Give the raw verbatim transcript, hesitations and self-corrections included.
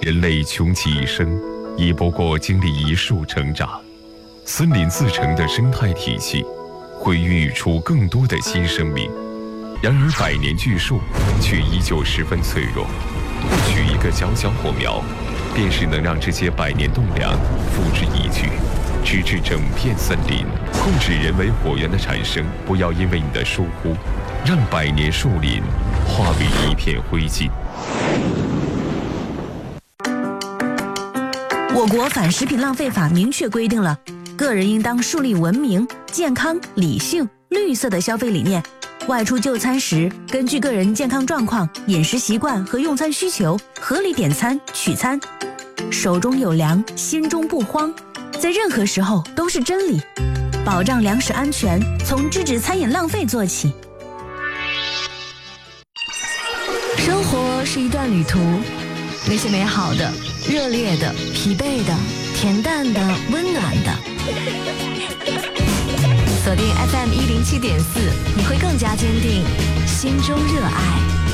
人类穷其一生，亦不过经历一树成长。森林自成的生态体系，会孕育出更多的新生命。然而，百年巨树却依旧十分脆弱。或许一个小小火苗，便是能让这些百年栋梁付之一炬，直至整片森林。控制人为火源的产生，不要因为你的疏忽，让百年树林化为一片灰烬。 我国反食品浪费法明确规定了，个人应当树立文明、健康、理性、绿色的消费理念。外出就餐时，根据个人健康状况、饮食习惯和用餐需求，合理点餐取餐。手中有粮，心中不慌，在任何时候都是真理。保障粮食安全，从制止餐饮浪费做起。 生活是一段旅途，那些美好的、热烈的、疲惫的、恬淡的、温暖的。锁定 F M 一零七点四，你会更加坚定心中热爱。